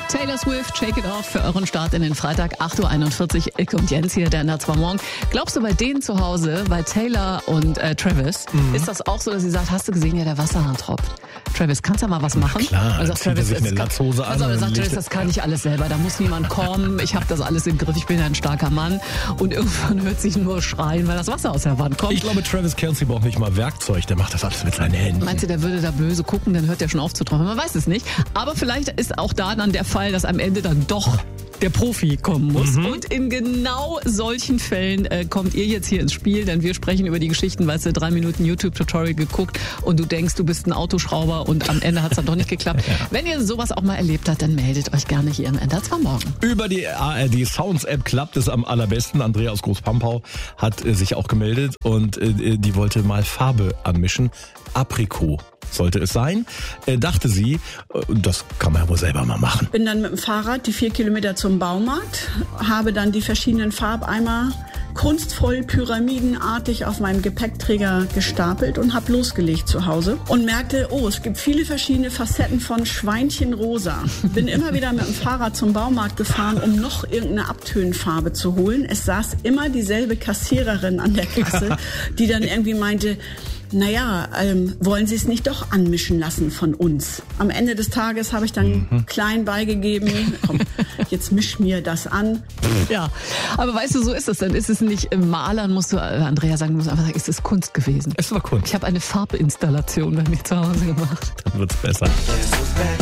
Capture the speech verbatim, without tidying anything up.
Taylor Swift, Shake It Off für euren Start in den Freitag, acht Uhr einundvierzig. Ich und Jens hier, der Nazwa Morgen. Glaubst du, bei denen zu Hause, bei Taylor und äh, Travis, mhm. ist das auch so, dass sie sagt, hast du gesehen, ja, der Wasserhahn tropft? Travis, kannst du mal was machen? Na klar, also sagt Travis, sich eine Latzhose an. Also er sagt, Travis, das kann ich alles selber, da muss niemand kommen, ich habe das alles im Griff, ich bin ein starker Mann. Und irgendwann hört sich nur schreien, weil das Wasser aus der Wand kommt. Ich glaube, Travis Kelce braucht nicht mal Werkzeug, der macht das alles mit seinen Händen. Meinst du, der würde da böse gucken, dann hört der schon auf zu tropfen? Man weiß es nicht. Aber vielleicht ist auch da dann der Fall, dass am Ende dann doch der Profi kommen muss. Mhm. Und in genau solchen Fällen äh, kommt ihr jetzt hier ins Spiel, denn wir sprechen über die Geschichten, weißt du, drei Minuten YouTube-Tutorial geguckt und du denkst, du bist ein Autoschrauber und am Ende hat es dann doch nicht geklappt. Ja. Wenn ihr sowas auch mal erlebt habt, dann meldet euch gerne hier im Nazwa Morgen. Über die A R D Sounds App klappt es am allerbesten. Andrea aus Großpampau hat äh, sich auch gemeldet und äh, die wollte mal Farbe anmischen. Aprikot sollte es sein, äh, dachte sie, äh, das kann man ja wohl selber mal machen. Bin dann mit dem Fahrrad die vier Kilometer zum Baumarkt, habe dann die verschiedenen Farbeimer kunstvoll pyramidenartig auf meinem Gepäckträger gestapelt und habe losgelegt zu Hause und merkte, oh, es gibt viele verschiedene Facetten von Schweinchenrosa. Bin immer wieder mit dem Fahrrad zum Baumarkt gefahren, um noch irgendeine Abtönfarbe zu holen. Es saß immer dieselbe Kassiererin an der Kasse, die dann irgendwie meinte, naja, ähm, wollen Sie es nicht doch anmischen lassen von uns? Am Ende des Tages habe ich dann mhm. klein beigegeben, komm, jetzt misch mir das an. Ja, aber weißt du, so ist es. Dann ist es nicht im Malern, musst du, Andrea sagen, du musst einfach sagen, ist es Kunst gewesen. Es war Kunst. Ich habe eine Farbinstallation bei mir zu Hause gemacht. Dann wird's besser.